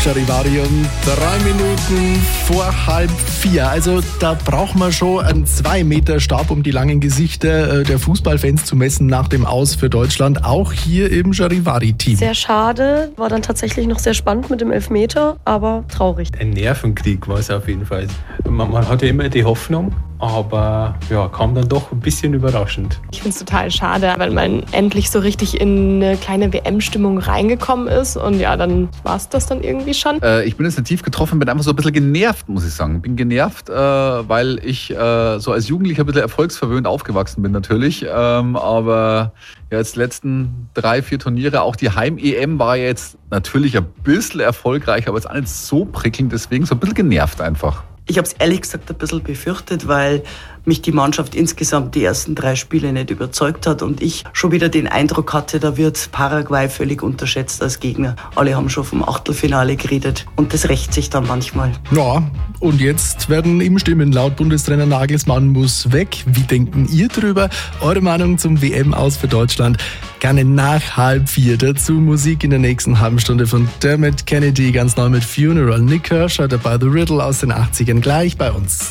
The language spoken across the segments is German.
Charivari um 3 Minuten vor 3:30. Also da braucht man schon einen 2-Meter-Stab, um die langen Gesichter der Fußballfans zu messen nach dem Aus für Deutschland. Auch hier im Charivari-Team. Sehr schade, war dann tatsächlich noch sehr spannend mit dem Elfmeter, aber traurig. Ein Nervenkrieg war es auf jeden Fall. Man hatte immer die Hoffnung, aber ja, kam dann doch ein bisschen überraschend. Ich finde es total schade, weil man endlich so richtig in eine kleine WM-Stimmung reingekommen ist und ja, dann war es das dann irgendwie schon. Ich bin jetzt nicht tief getroffen, bin einfach so ein bisschen genervt, muss ich sagen. Bin genervt, weil ich so als Jugendlicher ein bisschen erfolgsverwöhnt aufgewachsen bin natürlich, aber ja, jetzt die letzten 3-4 Turniere, auch die Heim-EM war jetzt natürlich ein bisschen erfolgreich, aber jetzt auch nicht so prickelnd, deswegen so ein bisschen genervt einfach. Ich habe es ehrlich gesagt ein bisschen befürchtet, weil mich die Mannschaft insgesamt die ersten 3 Spiele nicht überzeugt hat und ich schon wieder den Eindruck hatte, da wird Paraguay völlig unterschätzt als Gegner. Alle haben schon vom Achtelfinale geredet und das rächt sich dann manchmal. Ja, und jetzt werden eben Stimmen laut Bundestrainer Nagelsmann muss weg. Wie denken ihr drüber? Eure Meinung zum WM-Aus für Deutschland gerne nach 3:30. Dazu Musik in der nächsten halben Stunde von Dermot Kennedy, ganz neu mit Funeral. Nick Kershaw, dabei The Riddle aus den 80ern, gleich bei uns.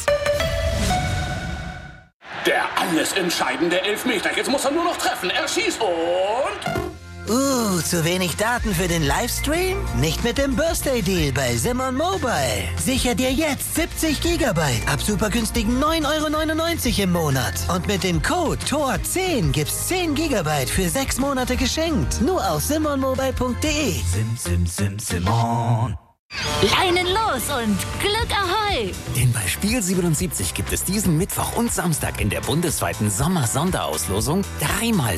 Der alles entscheidende Elfmeter. Jetzt muss er nur noch treffen. Er schießt und... zu wenig Daten für den Livestream? Nicht mit dem Birthday Deal bei Simon Mobile. Sicher dir jetzt 70 GB ab super günstigen 9,99 € im Monat. Und mit dem Code TOR10 gibt's 10 GB für 6 Monate geschenkt. Nur auf simonmobile.de. Simon. Leinen los und Glück Ahoi! Denn bei Spiel 77 gibt es diesen Mittwoch und Samstag in der bundesweiten Sommer-Sonderauslosung 3 mal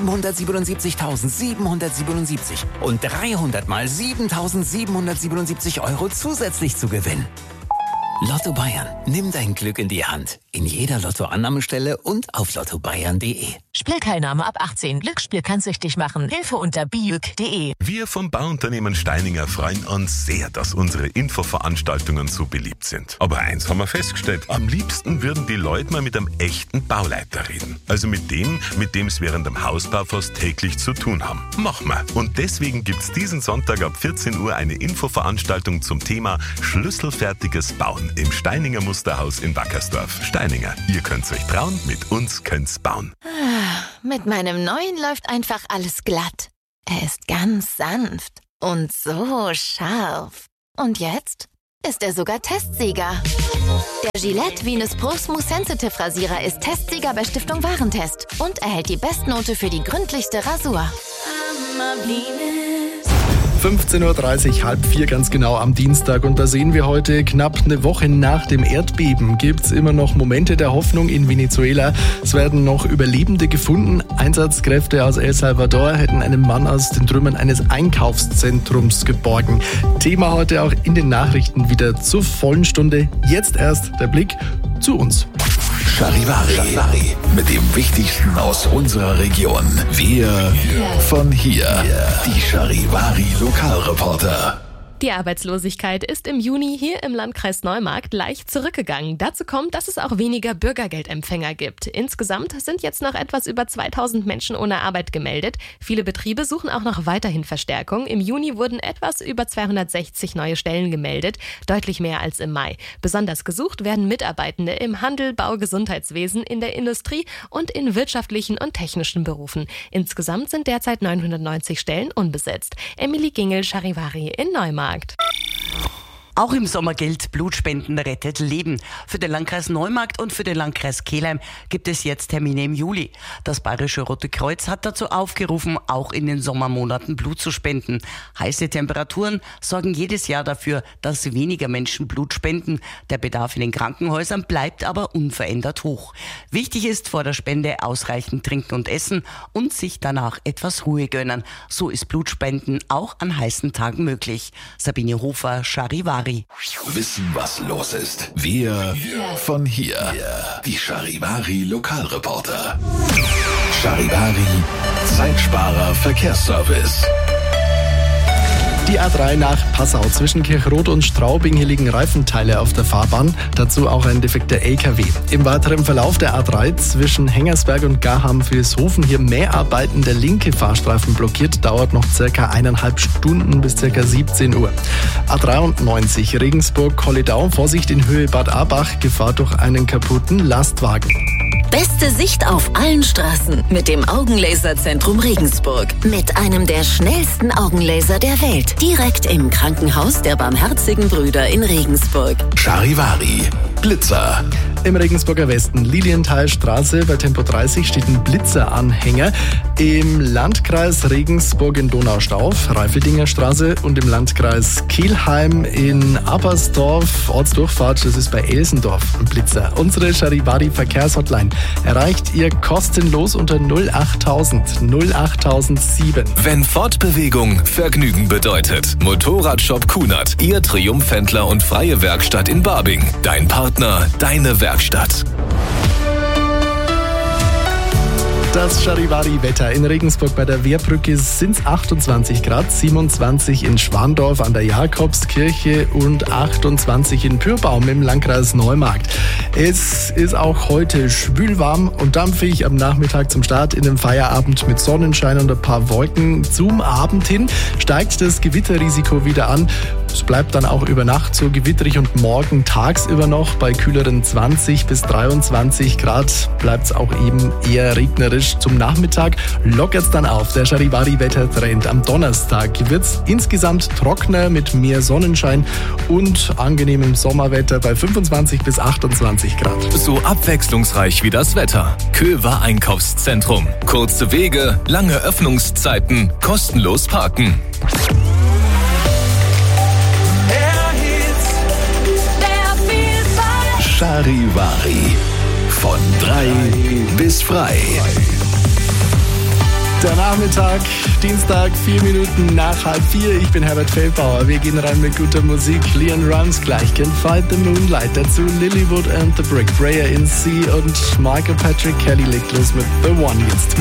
777.777 und 300 mal 7.777 € zusätzlich zu gewinnen. Lotto Bayern. Nimm dein Glück in die Hand. In jeder Lottoannahmestelle und auf lottobayern.de. Spielteilnahme ab 18. Glücksspiel kann süchtig machen. Hilfe unter biük.de. Wir vom Bauunternehmen Steininger freuen uns sehr, dass unsere Infoveranstaltungen so beliebt sind. Aber eins haben wir festgestellt. Am liebsten würden die Leute mal mit einem echten Bauleiter reden. Also mit dem es während dem Hausbau fast täglich zu tun haben. Machen wir. Und deswegen gibt's diesen Sonntag ab 14 Uhr eine Infoveranstaltung zum Thema schlüsselfertiges Bauen im Steininger Musterhaus in Wackersdorf. Steininger, ihr könnt's euch trauen, mit uns könnt's bauen. Mit meinem neuen läuft einfach alles glatt. Er ist ganz sanft und so scharf. Und jetzt ist er sogar Testsieger. Der Gillette Venus Pro Smooth Sensitive Rasierer ist Testsieger bei Stiftung Warentest und erhält die Bestnote für die gründlichste Rasur. 15:30 Uhr, 3:30 ganz genau am Dienstag. Und da sehen wir heute, knapp eine Woche nach dem Erdbeben, gibt's immer noch Momente der Hoffnung in Venezuela. Es werden noch Überlebende gefunden. Einsatzkräfte aus El Salvador hätten einen Mann aus den Trümmern eines Einkaufszentrums geborgen. Thema heute auch in den Nachrichten wieder zur vollen Stunde. Jetzt erst der Blick zu uns. Charivari. Mit dem Wichtigsten aus unserer Region. Wir von hier. Die Charivari Lokalreporter. Die Arbeitslosigkeit ist im Juni hier im Landkreis Neumarkt leicht zurückgegangen. Dazu kommt, dass es auch weniger Bürgergeldempfänger gibt. Insgesamt sind jetzt noch etwas über 2000 Menschen ohne Arbeit gemeldet. Viele Betriebe suchen auch noch weiterhin Verstärkung. Im Juni wurden etwas über 260 neue Stellen gemeldet, deutlich mehr als im Mai. Besonders gesucht werden Mitarbeitende im Handel, Bau, Gesundheitswesen, in der Industrie und in wirtschaftlichen und technischen Berufen. Insgesamt sind derzeit 990 Stellen unbesetzt. Emily Gingel, Charivari in Neumarkt. Auch im Sommer gilt, Blutspenden rettet Leben. Für den Landkreis Neumarkt und für den Landkreis Kelheim gibt es jetzt Termine im Juli. Das Bayerische Rote Kreuz hat dazu aufgerufen, auch in den Sommermonaten Blut zu spenden. Heiße Temperaturen sorgen jedes Jahr dafür, dass weniger Menschen Blut spenden. Der Bedarf in den Krankenhäusern bleibt aber unverändert hoch. Wichtig ist vor der Spende ausreichend trinken und essen und sich danach etwas Ruhe gönnen. So ist Blutspenden auch an heißen Tagen möglich. Sabine Hofer, Charivari. Wissen, was los ist. Wir von hier. Die Charivari Lokalreporter. Charivari Zeitsparer Verkehrsservice. Die A3 nach Passau zwischen Kirchrot und Straubing. Hier liegen Reifenteile auf der Fahrbahn. Dazu auch ein defekter LKW. Im weiteren Verlauf der A3 zwischen Hengersberg und Garham-Vilshofen. Hier Mäharbeiten. Der linke Fahrstreifen blockiert. Dauert noch circa 1,5 Stunden bis circa 17 Uhr. A93 Regensburg-Kollidau. Vorsicht in Höhe Bad Abach. Gefahr durch einen kaputten Lastwagen. Beste Sicht auf allen Straßen mit dem Augenlaserzentrum Regensburg. Mit einem der schnellsten Augenlaser der Welt. Direkt im Krankenhaus der Barmherzigen Brüder in Regensburg. Charivari, Blitzer. Im Regensburger Westen, Lilienthalstraße, bei Tempo 30 steht ein Blitzeranhänger. Im Landkreis Regensburg in Donaustauf, Reifeldinger Straße, und im Landkreis Kelheim in Appersdorf, Ortsdurchfahrt, das ist bei Elsendorf, ein Blitzer. Unsere Charivari-Verkehrshotline erreicht ihr kostenlos unter 08000 08007. Wenn Fortbewegung Vergnügen bedeutet. Motorradshop Kunert, Ihr Triumphhändler und freie Werkstatt in Barbing. Dein Partner, deine Werkstatt. Das Charivari-Wetter in Regensburg bei der Wehrbrücke sind es 28 Grad, 27 in Schwandorf an der Jakobskirche und 28 in Pyrbaum im Landkreis Neumarkt. Es ist auch heute schwülwarm und dampfig am Nachmittag zum Start in den Feierabend mit Sonnenschein und ein paar Wolken. Zum Abend hin steigt das Gewitterrisiko wieder an. Es bleibt dann auch über Nacht so gewitterig und morgen tagsüber noch bei kühleren 20 bis 23 Grad bleibt es auch eben eher regnerisch. Zum Nachmittag lockert es dann auf. Der Charivari-Wettertrend. Am Donnerstag wird es insgesamt trockener mit mehr Sonnenschein und angenehmem Sommerwetter bei 25 bis 28 Grad. So abwechslungsreich wie das Wetter. Köver Einkaufszentrum. Kurze Wege, lange Öffnungszeiten, kostenlos parken. Charivari. Von 3 bis frei. Der Nachmittag, Dienstag, 4 Minuten nach 3:30. Ich bin Herbert Feldbauer. Wir gehen rein mit guter Musik. Leon Rams gleich, Can't Fight the Moonlight. Dazu Lilywood and the Brick, Prayer in Sea und Michael Patrick Kelly legt los mit The One jetzt.